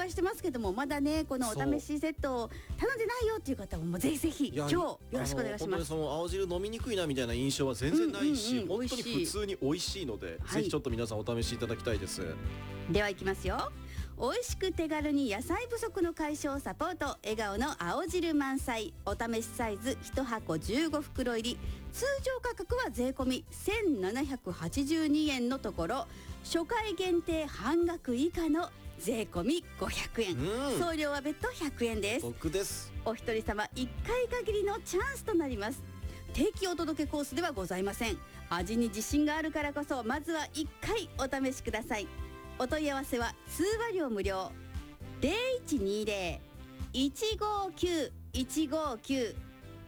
介してますけども、まだねこのお試しセットを頼んでないよっていう方ももうぜひぜひ今日よろしくお願いします。 本当にその青汁飲みにくいなみたいな印象は全然ないし、本当に普通に美味しいので、ぜひちょっと皆さんお試しいただきたいです。 ではいきますよ。美味しく手軽に野菜不足の解消サポート、笑顔の青汁満載。お試しサイズ1箱15袋入り、通常価格は税込み1782円のところ、初回限定半額以下の税込み500円、送料は別途100円です。 僕です。 お一人様1回限りのチャンスとなります。定期お届けコースではございません。味に自信があるからこそ、まずは1回お試しください。お問い合わせは通話料無料、0120-159-159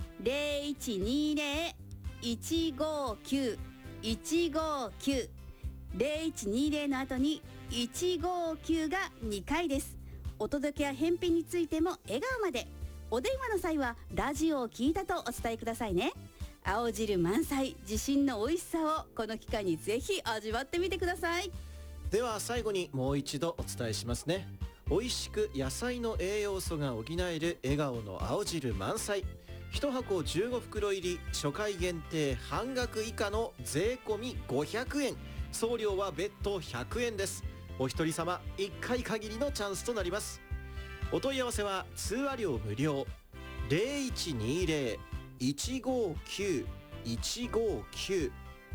0120-159-159 0120の後に159が2回です。お届けや返品についても笑顔まで。お電話の際はラジオを聞いたとお伝えくださいね。青汁満載、自信の美味しさをこの機会にぜひ味わってみてください。 では最後にもう一度お伝えしますね。美味しく野菜の栄養素が補える笑顔の青汁満載、1箱15袋入り、初回限定半額以下の税込み500円、送料は別途100円です。お一人様1回限りのチャンスとなります。お問い合わせは通話料無料、0120-159-159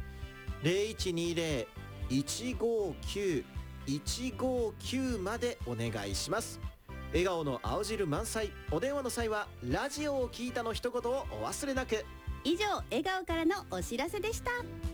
0120-159-159までお願いします。笑顔の青汁満載。お電話の際はラジオを聞いたの一言をお忘れなく。 以上、笑顔からのお知らせでした。